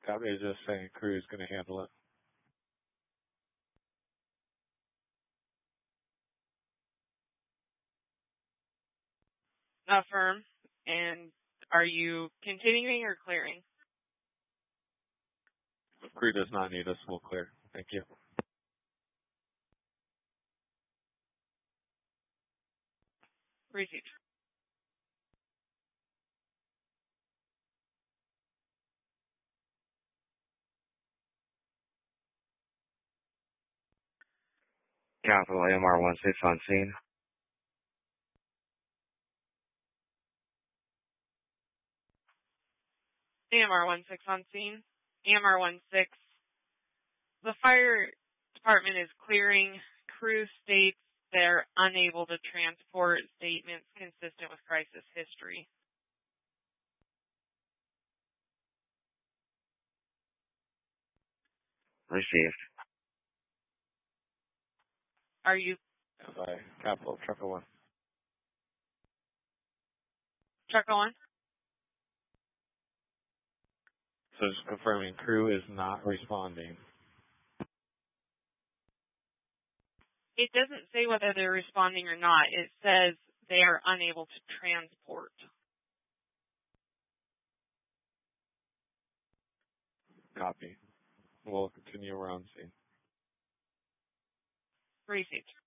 Copy, is just saying crew is going to handle it. Affirm. And are you continuing or clearing? Crew does not need us. We'll clear. Thank you. Received. Capital AMR-16 on scene. AMR-16 on scene. AMR-16. The fire department is clearing. Crew states they're unable to transport statements consistent with crisis history. Received. Are you? By Capital, Trucker 1. Trucker 1? So just confirming crew is not responding. It doesn't say whether they're responding or not. It says they are unable to transport. Copy. We'll continue around scene. Received.